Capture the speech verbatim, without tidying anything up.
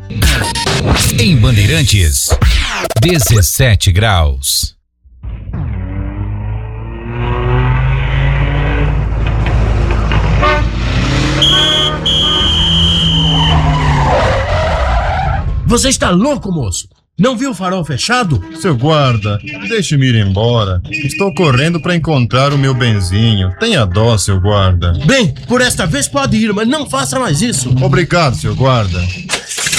Em Bandeirantes, dezessete graus. Você está louco, moço? Não viu o farol fechado? Seu guarda, deixe-me ir embora. Estou correndo para encontrar o meu benzinho. Tenha dó, seu guarda. Bem, por esta vez pode ir, mas não faça mais isso. Obrigado, seu guarda.